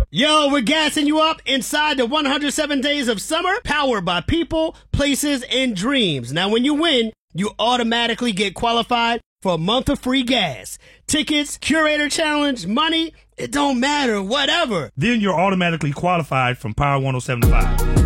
Yo, we're gassing you up inside the 107 Days of Summer, powered by people, places, and dreams. Now, when you win, you automatically get qualified for a month of free gas. Tickets, curator challenge, money, it don't matter, whatever. Then you're automatically qualified from Power 107.5.